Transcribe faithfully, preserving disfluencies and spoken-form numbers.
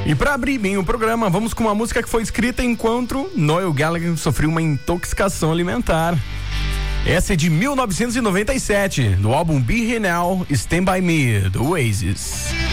E para abrir bem o programa, vamos com uma música que foi escrita enquanto Noel Gallagher sofreu uma intoxicação alimentar. Essa é de mil novecentos e noventa e sete, do álbum Be Here Now, Stand By Me, do Oasis.